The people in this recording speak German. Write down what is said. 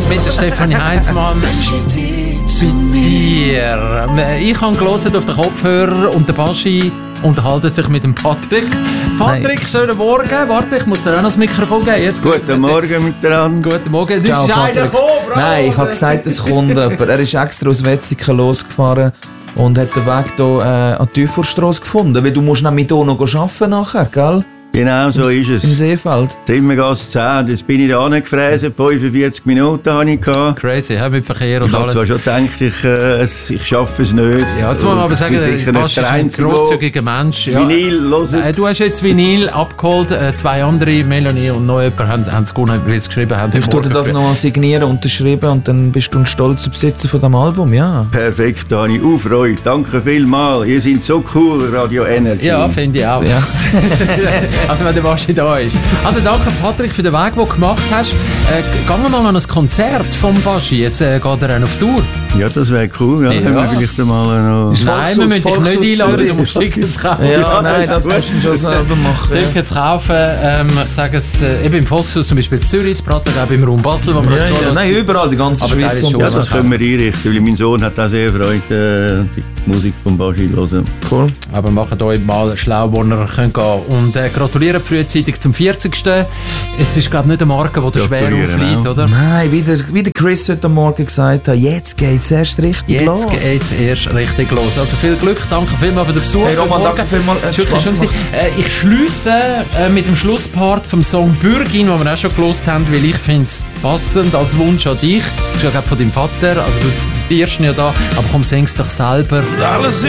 mit der Stefanie Heinzmann. Bei dir. Ich habe gelesen auf den Kopfhörer und der Baschi unterhalten sich mit dem Patrick. Patrick, schönen Morgen. Warte, ich muss dir auch noch das Mikrofon geben. Jetzt Guten Morgen miteinander. Guten Morgen. Ciao, ist einer Patrick. gekommen, bravo. Nein, ich habe gesagt, es kommt jemand. Er ist extra aus Wetzikon losgefahren und hat den Weg hier an die Teuforstrasse gefunden. Weil du musst nämlich hier noch arbeiten nachher, gell? Genau so ist es. Im Seefeld. Zimmergasse 10, jetzt bin ich da angefräst, 45 Minuten habe ich gehabt. Crazy, mit Verkehr und Ich habe alles. zwar schon gedacht, ich schaffe es nicht. Ja, jetzt muss man aber sagen, Ich bin sicher du nicht bist der ein Einzige, grosszügiger Mensch. Ja. Vinyl hören. Du hast jetzt Vinyl abgeholt, zwei andere, Melanie und noch jemand, haben es gewonnen, weil sie geschrieben haben. Ich tue dir das noch signieren, unterschreiben und dann bist du ein stolzer Besitzer von diesem Album, ja. Perfekt, da habe ich auch Freude. Danke vielmals. Ihr seid so cool, Radio Energy. Ja, finde ich auch. Ja. Also wenn der Baschi da ist. Also danke Patrick für den Weg, den du gemacht hast. Gehen wir mal an ein Konzert vom Baschi. Jetzt geht er auch auf Tour. Ja, das wäre cool. Ja, Ja. Können wir vielleicht einmal noch... Nein, wir müssen dich nicht einladen, du musst Tickets kaufen. Ja, nein, das musst du schon selber machen. Ja. Tickets kaufen, ich sage es, eben im Volkshaus, zum Beispiel in Zürich, in Pratteln, auch im Raum Basel, wo wir uns zuhören. Nein, überall, die ganze Aber Schweiz. der ist Und schon- Ja, das können wir einrichten, weil mein Sohn hat auch sehr Freude, die Musik von Baschi zu hören. cool. Aber macht euch mal schlau, wo ihr könnt gehen. Und gratulieren frühzeitig zum 40. Es ist, glaube ich, nicht eine Marke, die dir schwer Gratulieren aufliegt, auch. oder? Nein, wie der Chris heute Morgen gesagt hat, jetzt geht es erst richtig los. Jetzt geht es erst richtig los. Also viel Glück, danke vielmals für den Besuch. Hey Roman, danke vielmals. Es ist wirklich schön gewesen. Ich schliesse mit dem Schlusspart vom Song «Bürgin», den wir auch schon gelost haben, weil ich finde es passend als Wunsch an dich. Das ist ja, glaube ich, von deinem Vater, also du zitierst ihn ja da, aber komm, sing's doch selber. Alles